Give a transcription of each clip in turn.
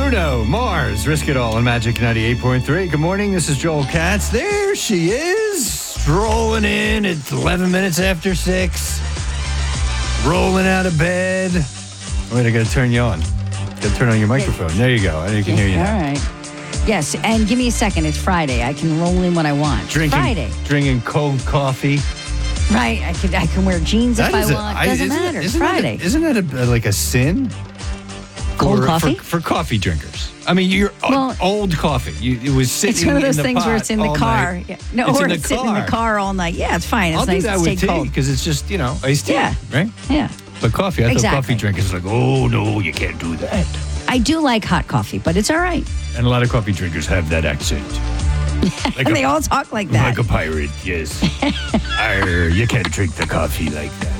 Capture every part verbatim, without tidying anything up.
Bruno Mars, Risk It All on Magic ninety-eight point three. Good morning. This is Joel Katz. There she is, strolling in at eleven minutes after six, rolling out of bed. Wait, I got to turn you on. Got to turn on your microphone. There you go. And you can hear you now. All right. Yes, and give me a second. It's Friday. I can roll in when I want. Drinking, Friday. Drinking cold coffee. Right. I can I can wear jeans That if I is a- want. I- Doesn't isn't- matter. Isn't Friday. That a, isn't that a, like a sin? Cold For- coffee? For, for coffee drinkers. I mean, you're Well, old coffee. You, it was sitting It's one of those in the things where pot it's in the all car. night. Yeah. No, It's or in the it's sitting in the car. car all night. Yeah, it's fine. It's I'll nice do that to with stay tea cold. because it's just, you know, iced tea, Yeah. right? Yeah. But coffee, I Exactly. thought coffee drinkers like, oh, no, you can't do that. I do like hot coffee, but it's all right. And a lot of coffee drinkers have that accent. Like And a, they all talk like that. Like a pirate, yes. Arr, you can't drink the coffee like that.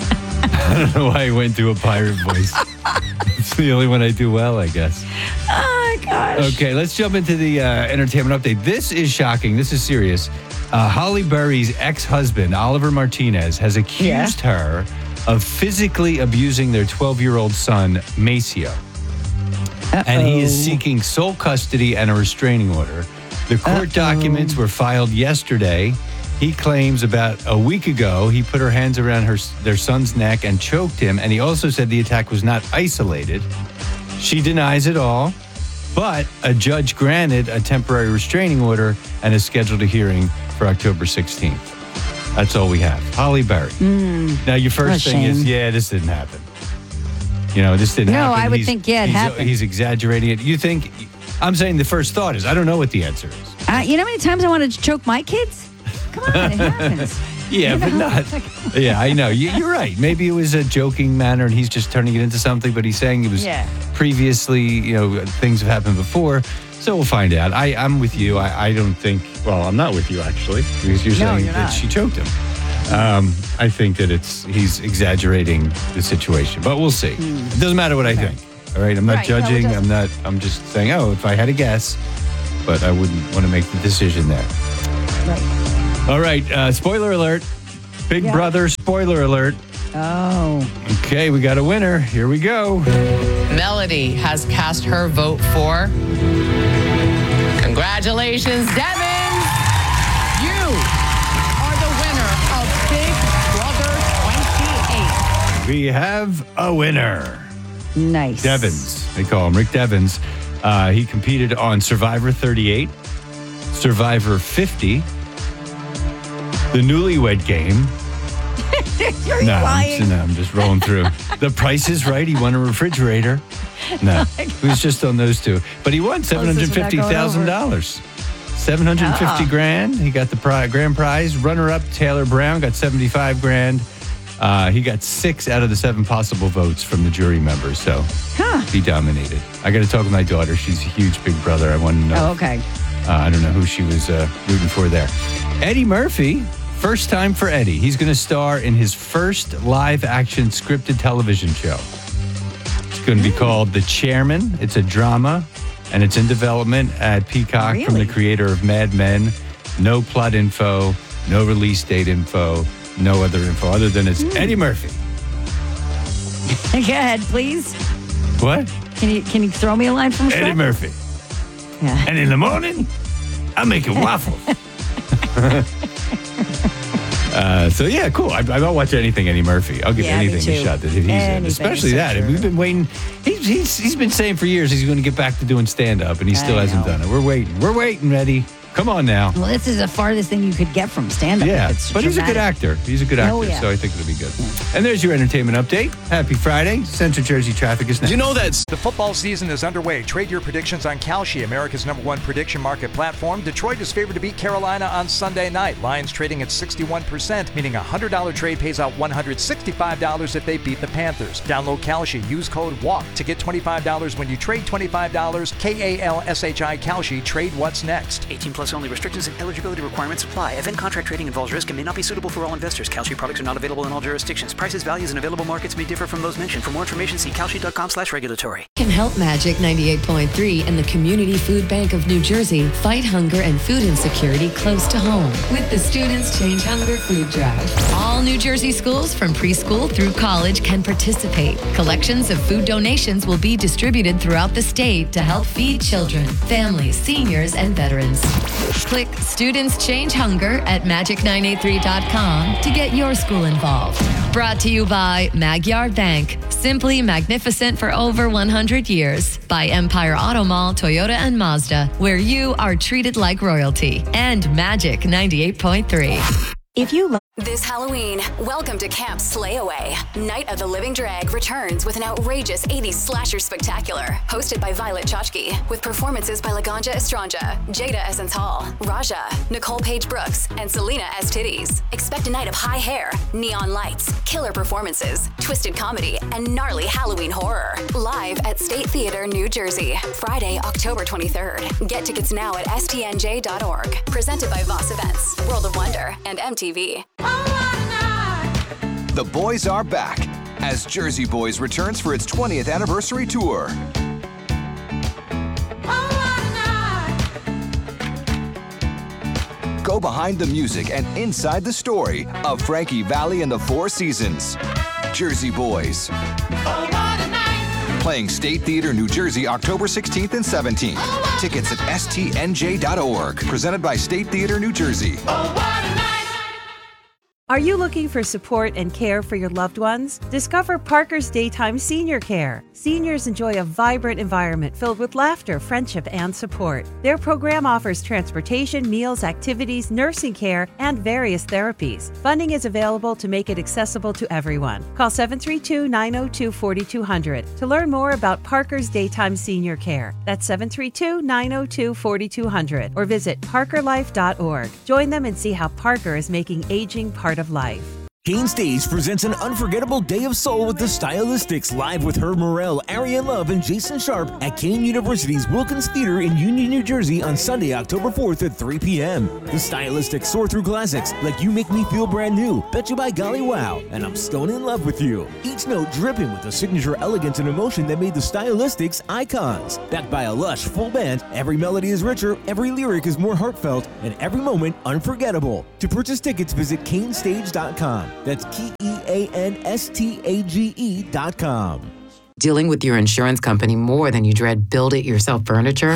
I don't know why I went to a pirate voice. It's the only one I do well, I guess. Oh, my gosh. Okay, let's jump into the uh, entertainment update. This is shocking. This is serious. Uh, Holly Berry's ex-husband, Oliver Martinez, has accused her of physically abusing their twelve-year-old son, Maceo. Uh-oh. And he is seeking sole custody and a restraining order. The court Uh-oh. documents were filed yesterday. He claims about a week ago he put her hands around her their son's neck and choked him. And he also said the attack was not isolated. She denies it all, but a judge granted a temporary restraining order and has scheduled a hearing for October sixteenth. That's all we have. Holly Berry. Mm, Now, your first what a thing is, shame. yeah, this didn't happen. You know, this didn't No, happen. I would He's- think, yeah, it he's, happened. He's exaggerating it. You think, I'm saying the first thought is, I don't know what the answer is. Uh, you know how many times I wanted to choke my kids? Come on, it happens. Yeah, You but know? not. Yeah, I know. You, you're right. Maybe it was a joking manner and he's just turning it into something, but he's saying it was Yeah. previously, you know, things have happened before. So we'll find out. I, I'm with you. I, I don't think, well, I'm not with you actually, because you're No, saying you're that not. she choked him. Um, I think that it's he's exaggerating the situation, but we'll see. It doesn't matter what I think. All right, I'm not Right, no, it judging. doesn't. I'm not. I'm just saying. Oh, if I had a guess, but I wouldn't want to make the decision there. Right. All right. Uh, spoiler alert. Big Yeah. Brother. Spoiler alert. Oh. Okay, we got a winner. Here we go. Melody has cast her vote for. Congratulations, Devin! You are the winner of Big Brother twenty-eight. We have a winner. Nice. Devins. They call him Rick Devins. Uh, he competed on Survivor thirty-eight, Survivor fifty, the Newlywed Game. You're No, I'm, lying. just- no, I'm just rolling through. The Price is Right. He won a refrigerator. No, he was just on those two. But he won seven hundred fifty thousand dollars. seven hundred fifty Ah. grand. He got the pri- grand prize. Runner-up Taylor Brown got seventy-five grand. Uh, he got six out of the seven possible votes from the jury members. So Huh. he dominated. I got to talk with my daughter. She's a huge Big Brother. I want to know. Oh, okay. Uh, I don't know who she was uh, rooting for there. Eddie Murphy, first time for Eddie. He's going to star in his first live-action scripted television show. It's going to be called The Chairman. It's a drama, and it's in development at Peacock from the Really? creator of Mad Men. No plot info, no release date info, no other info other than it's Eddie Murphy. Go ahead, please. What? Can you can you throw me a line from Eddie Shrek? Murphy. Yeah. And in the morning, I'm making waffles. Uh, so yeah, cool. I, I don't watch anything Eddie Murphy. I'll give Yeah, me anything a too. shot that he's in, Anything, especially so that. true. We've been waiting. He's, he's he's been saying for years he's going to get back to doing stand up, and he still I hasn't know. done it. We're waiting. We're waiting, Eddie. Come on now. Well, this is the farthest thing you could get from stand-up. Yeah, It's but he's a good dramatic. actor. He's a good actor, Oh, yeah. so I think it'll be good. And there's your entertainment update. Happy Friday. Central Jersey traffic is next. You know that the football season is underway. Trade your predictions on Kalshi, America's number one prediction market platform. Detroit is favored to beat Carolina on Sunday night. Lions trading at sixty-one percent, meaning a one hundred dollars trade pays out one hundred sixty-five dollars if they beat the Panthers. Download Kalshi. Use code WALK to get twenty-five dollars when you trade twenty-five dollars. K A L S H I Kalshi. Trade what's next. eighteen plus Plus only. Restrictions and eligibility requirements apply. Event contract trading involves risk and may not be suitable for all investors. Kalshi products are not available in all jurisdictions. Prices, values, and available markets may differ from those mentioned. For more information, see kalshi.com slash regulatory. Can help Magic ninety-eight point three and the Community Food Bank of New Jersey fight hunger and food insecurity close to home with the Students Change Hunger Food Drive. All New Jersey schools from preschool through college can participate. Collections of food donations will be distributed throughout the state to help feed children, families, seniors, and veterans. Click Students Change Hunger at magic nine eight three dot com to get your school involved. Brought to you by Magyar Bank, simply magnificent for over one hundred years. By Empire Auto Mall, Toyota, and Mazda, where you are treated like royalty. And Magic ninety-eight point three. If you lo- This Halloween, welcome to Camp Slayaway. Night of the Living Drag returns with an outrageous eighties slasher spectacular, hosted by Violet Chachki, with performances by Laganja Estranja, Jada Essence Hall, Raja, Nicole Page Brooks, and Selena S. Titties. Expect a night of high hair, neon lights, killer performances, twisted comedy, and gnarly Halloween horror. Live at State Theater, New Jersey, Friday, October twenty-third. Get tickets now at S T N J dot org. Presented by Voss Events, World of Wonder, and M T V. The boys are back as Jersey Boys returns for its twentieth anniversary tour. Go behind the music and inside the story of Frankie Valli and the Four Seasons. Jersey Boys. Playing State Theater, New Jersey, October sixteenth and seventeenth. Tickets at S T N J dot org. Presented by State Theater, New Jersey. Are you looking for support and care for your loved ones? Discover Parker's Daytime Senior Care. Seniors enjoy a vibrant environment filled with laughter, friendship, and support. Their program offers transportation, meals, activities, nursing care, and various therapies. Funding is available to make it accessible to everyone. Call seven three two, nine zero two, four two zero zero to learn more about Parker's Daytime Senior Care. That's seven three two, nine zero two, four two zero zero or visit parker life dot org. Join them and see how Parker is making aging part of life. Kane Stage presents an unforgettable day of soul with the Stylistics, live with Herb Morrell, Ariane Love, and Jason Sharp at Kane University's Wilkins Theater in Union, New Jersey on Sunday, October fourth at three p.m. The Stylistics soar through classics like You Make Me Feel Brand New, Bet You By Golly Wow, and I'm Stone in Love with You. Each note dripping with the signature elegance and emotion that made the Stylistics icons. Backed by a lush, full band, every melody is richer, every lyric is more heartfelt, and every moment unforgettable. To purchase tickets, visit Kane Stage dot com. That's K E A N S T A G E dot com. Dealing with your insurance company more than you dread build-it-yourself furniture?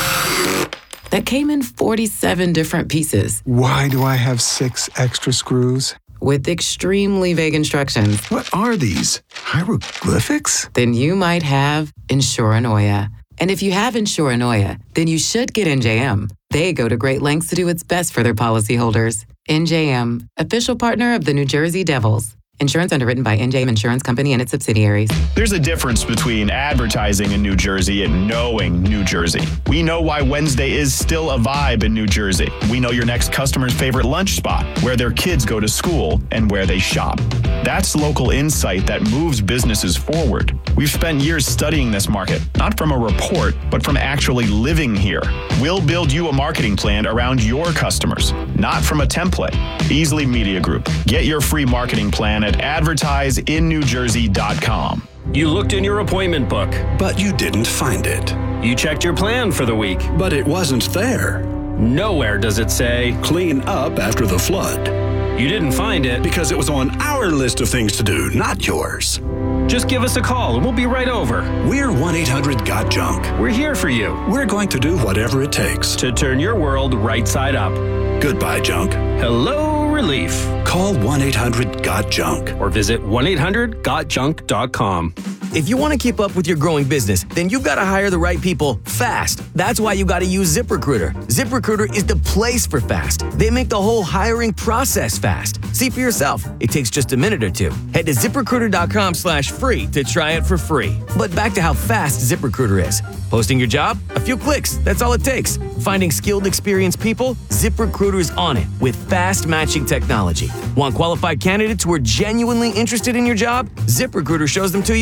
That came in forty-seven different pieces. Why do I have six extra screws? With extremely vague instructions. What are these? Hieroglyphics? Then you might have Insuranoia. And if you have Insuranoia, then you should get N J M. They go to great lengths to do what's best for their policyholders. N J M, official partner of the New Jersey Devils. Insurance underwritten by N J M Insurance Company and its subsidiaries. There's a difference between advertising in New Jersey and knowing New Jersey. We know why Wednesday is still a vibe in New Jersey. We know your next customer's favorite lunch spot, where their kids go to school, and where they shop. That's local insight that moves businesses forward. We've spent years studying this market, not from a report, but from actually living here. We'll build you a marketing plan around your customers, not from a template. Easley Media Group. Get your free marketing plan at advertise in new jersey dot com. You looked in your appointment book, but you didn't find it. You checked your plan for the week, but it wasn't there. Nowhere does it say, clean up after the flood. You didn't find it because it was on our list of things to do, not yours. Just give us a call and we'll be right over. We're one eight hundred got junk. We're here for you. We're going to do whatever it takes to turn your world right side up. Goodbye, junk. Hello, relief. Call one eight hundred got junk or visit one eight hundred got junk dot com. If you want to keep up with your growing business, then you've got to hire the right people fast. That's why you got to use ZipRecruiter. ZipRecruiter is the place for fast. They make the whole hiring process fast. See for yourself. It takes just a minute or two. Head to ZipRecruiter.com slash free to try it for free. But back to how fast ZipRecruiter is. Posting your job? A few clicks. That's all it takes. Finding skilled, experienced people? ZipRecruiter is on it with fast matching technology. Want qualified candidates who are genuinely interested in your job? ZipRecruiter shows them to you right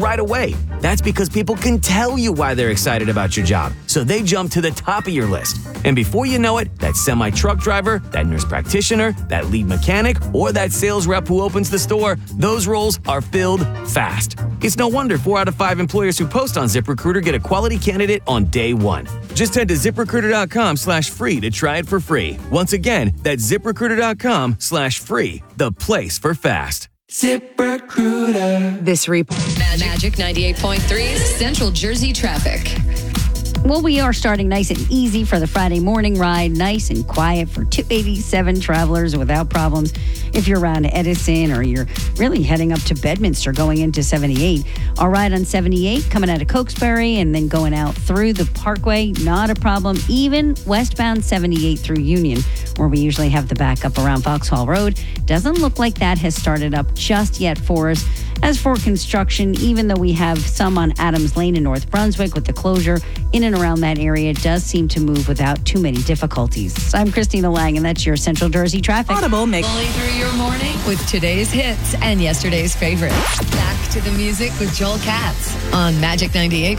right away. That's because people can tell you why they're excited about your job, so they jump to the top of your list. And before you know it, that semi-truck driver, that nurse practitioner, that lead mechanic, or that sales rep who opens the store, those roles are filled fast. It's no wonder four out of five employers who post on ZipRecruiter get a quality candidate on day one. Just head to ZipRecruiter.com slash free to try it for free. Once again, that's ZipRecruiter.com slash free, the place for fast. ZipRecruiter. This report. Magic ninety-eight point three's Central Jersey traffic. Well, we are starting nice and easy for the Friday morning ride. Nice and quiet for two eighty-seven travelers without problems. If you're around Edison or you're really heading up to Bedminster going into seventy-eight. Our ride on seventy-eight coming out of Cokesbury and then going out through the Parkway, not a problem. Even westbound seventy-eight through Union, where we usually have the backup around Vauxhall Road, doesn't look like that has started up just yet for us. As for construction, even though we have some on Adams Lane in North Brunswick with the closure in and around that area, it does seem to move without too many difficulties. I'm Christina Lang, and that's your Central Jersey traffic. Audible makes rolling through your morning with today's hits and yesterday's favorites. Back to the music with Joel Katz on Magic ninety-eight.